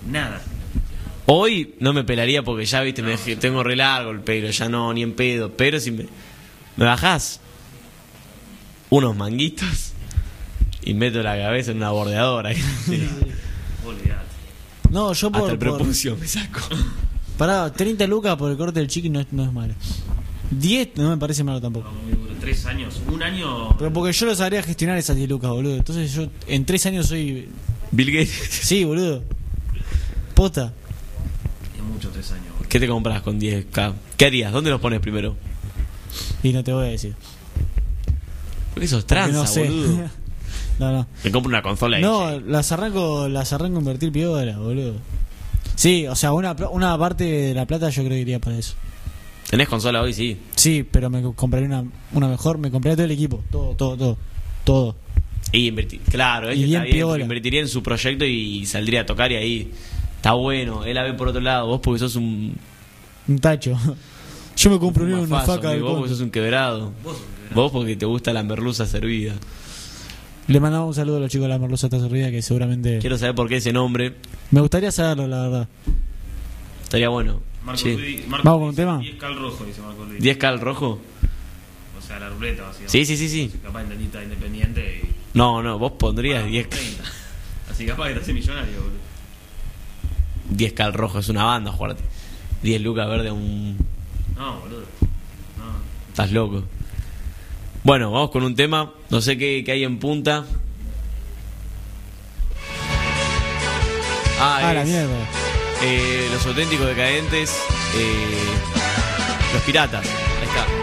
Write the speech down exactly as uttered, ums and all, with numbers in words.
nada. Hoy no me pelaría porque ya, viste, me, tengo re largo el pelo, ya no, ni en pedo. Pero si me, me bajás unos manguitos y meto la cabeza en una bordeadora. Sí. Olvidate. No, yo por... Hasta el por prepucio me saco. pará, treinta lucas por el corte del chiqui no es, no es malo. diez no me parece malo tampoco. No, muy duro. Tres años, un año. Pero porque yo lo sabría gestionar esas diez lucas, boludo. Entonces yo en tres años soy... Bill Gates. Sí, boludo. Posta. Es mucho, tres años. Boludo. ¿Qué te compras con diez K? ¿Qué harías? ¿Dónde los pones primero? Y no te voy a decir. Porque sos Porque tranza, no sé. boludo. No, no. Me compro una consola. No, las arranco, las arranco a invertir piola, boludo. Sí, o sea, una, una parte de la plata yo creo que iría para eso. ¿Tenés consola hoy? Sí. Sí, pero me compraría una, una mejor, me compraría todo el equipo, todo, todo, todo, todo. Y invertir. Claro, él Y está bien bien, piola. porque invertiría en su proyecto y saldría a tocar y ahí está bueno. Él la ve por otro lado. Vos porque sos un... Un tacho. Yo me compro una mafazo, faca de amigo. Vos porque sos un quebrado. Vos sos un quebrado. Vos porque te gusta la merluza servida. Le mandamos un saludo a los chicos de la Merluza Está Servida que seguramente... Quiero saber por qué ese nombre. Me gustaría saberlo, la verdad. Estaría bueno. Marco Sí. Luis, Marco ¿Vamos con un dice tema? diez K al rojo, dice Marco Luis. ¿diez K al rojo? O sea, la ruleta, básicamente. Sí, sí, sí, sí. Capaz intentita independiente y. No, no, vos pondrías Bueno, diez K. treinta. Así capaz que te hace millonario, boludo. diez K al rojo, es una banda, jugarte. diez lucas verde a un... No, boludo. No. Estás loco. Bueno, vamos con un tema. No sé qué, qué hay en punta. Ah, Ah, la es, mierda. eh, Los Auténticos Decadentes. eh, Los Piratas. Ahí está.